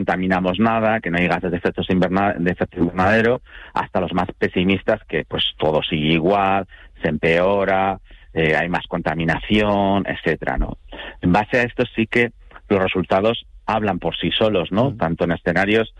contaminamos nada, que no hay gases de efecto invernadero, hasta los más pesimistas que pues todo sigue igual, se empeora, hay más contaminación, etcétera, ¿no? En base a esto sí que los resultados hablan por sí solos, ¿no? Tanto en escenarios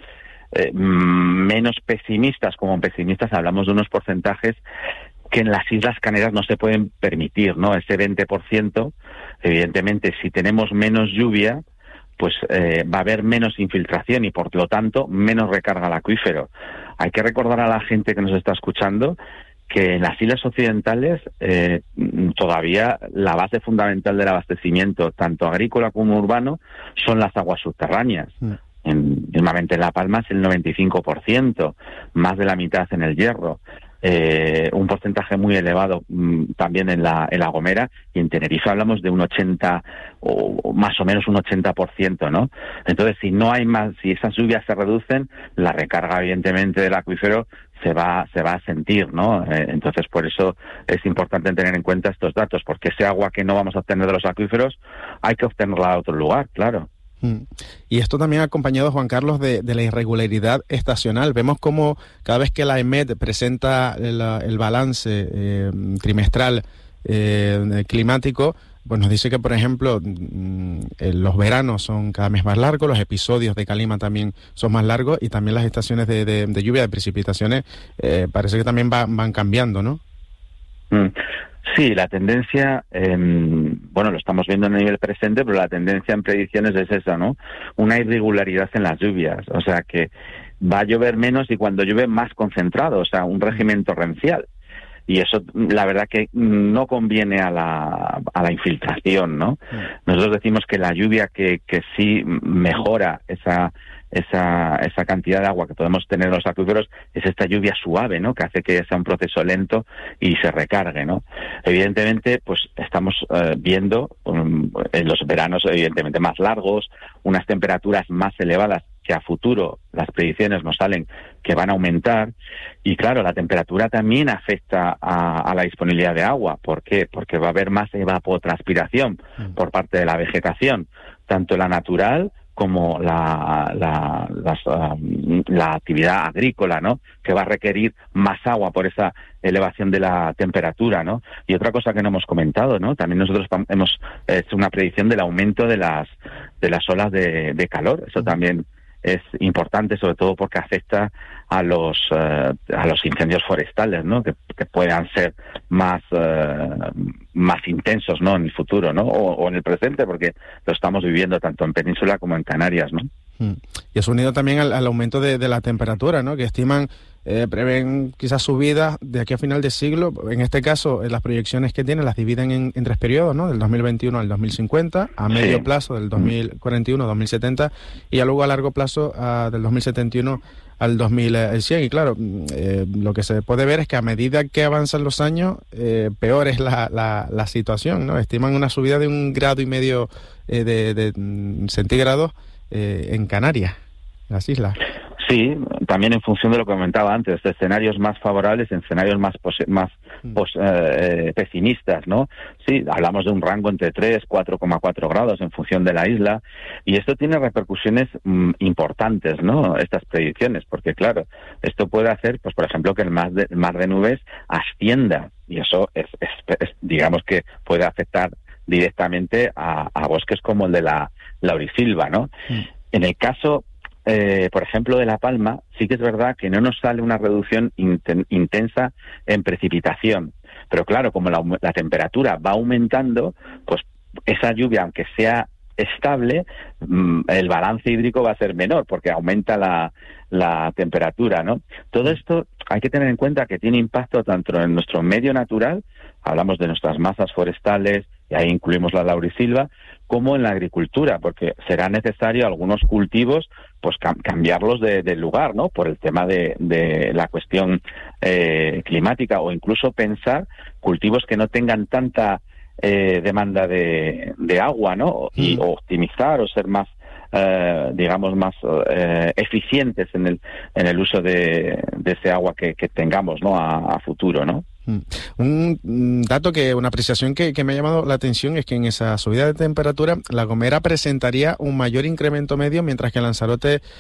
menos pesimistas como pesimistas, hablamos de unos porcentajes que en las Islas Canarias no se pueden permitir, ¿no? Ese 20%, evidentemente, si tenemos menos lluvia, pues va a haber menos infiltración y, por lo tanto, menos recarga al acuífero. Hay que recordar a la gente que nos está escuchando que en las islas occidentales todavía la base fundamental del abastecimiento, tanto agrícola como urbano, son las aguas subterráneas. Normalmente en La Palma es el 95%, más de la mitad en el Hierro. Un porcentaje muy elevado también en la Gomera, y en Tenerife hablamos de un 80 o más o menos un 80%, ¿no? Entonces, si esas lluvias se reducen, la recarga evidentemente del acuífero se va a sentir, ¿no? Entonces, por eso es importante tener en cuenta estos datos, porque ese agua que no vamos a obtener de los acuíferos hay que obtenerla de otro lugar, claro. Y esto también acompañado, Juan Carlos, de la irregularidad estacional. Vemos como cada vez que la EMET presenta el balance trimestral climático, pues nos dice que, por ejemplo, los veranos son cada vez más largos, los episodios de calima también son más largos, y también las estaciones de lluvia, de precipitaciones, parece que también van cambiando, ¿no? Sí, la tendencia, lo estamos viendo en el nivel presente, pero la tendencia en predicciones es esa, ¿no? Una irregularidad en las lluvias, o sea que va a llover menos y cuando llueve más concentrado, o sea, un régimen torrencial. Y eso, la verdad que no conviene a la infiltración, ¿no? Nosotros decimos que la lluvia que sí mejora esa cantidad de agua que podemos tener en los acuíferos es esta lluvia suave, ¿no? Que hace que sea un proceso lento y se recargue, ¿no? Evidentemente, pues estamos viendo en los veranos evidentemente más largos, unas temperaturas más elevadas que a futuro las predicciones nos salen que van a aumentar, y claro, la temperatura también afecta a la disponibilidad de agua. ¿Por qué? Porque va a haber más evapotranspiración por parte de la vegetación, tanto la natural como la actividad agrícola, ¿no? Que va a requerir más agua por esa elevación de la temperatura, ¿no? Y otra cosa que no hemos comentado, ¿no? También nosotros hemos hecho una predicción del aumento de las olas de calor. Eso también es importante, sobre todo porque afecta a los incendios forestales, ¿no? Que puedan ser más intensos, ¿no? En el futuro, ¿no? O en el presente, porque lo estamos viviendo tanto en Península como en Canarias, ¿no? Y eso unido también al aumento de la temperatura, ¿no? Que estiman, prevén quizás subidas de aquí a final de siglo. En este caso, las proyecciones que tienen las dividen en 3 periodos, ¿no? Del 2021 al 2050, a medio plazo del 2041 al 2070, y ya luego a largo plazo del 2071 al 2100. Y claro, lo que se puede ver es que a medida que avanzan los años, peor es la situación, ¿no? Estiman una subida de 1,5 grados de centígrados en Canarias, en las islas. Sí, también en función de lo que comentaba antes, de escenarios más favorables, en escenarios más pesimistas, ¿no? Sí, hablamos de un rango entre 3 y 4,4 grados en función de la isla, y esto tiene repercusiones importantes, ¿no? Estas predicciones, porque claro, esto puede hacer, pues por ejemplo, que el mar de nubes ascienda, y eso es digamos que puede afectar directamente a bosques como el de la laurisilva, ¿no? En el caso, por ejemplo, de La Palma, sí que es verdad que no nos sale una reducción intensa en precipitación, pero claro, como la temperatura va aumentando, pues esa lluvia, aunque sea estable, el balance hídrico va a ser menor porque aumenta la temperatura, ¿no? Todo esto hay que tener en cuenta que tiene impacto tanto en nuestro medio natural, hablamos de nuestras masas forestales, y ahí incluimos la laurisilva, como en la agricultura, porque será necesario algunos cultivos pues cambiarlos de lugar, ¿no? Por el tema de la cuestión climática, o incluso pensar cultivos que no tengan tanta demanda de agua, ¿no? Y optimizar o ser más más eficientes en el uso de ese agua que tengamos, ¿no? A futuro, ¿no? Un dato una apreciación que me ha llamado la atención es que en esa subida de temperatura La Gomera presentaría un mayor incremento medio, mientras que Lanzarote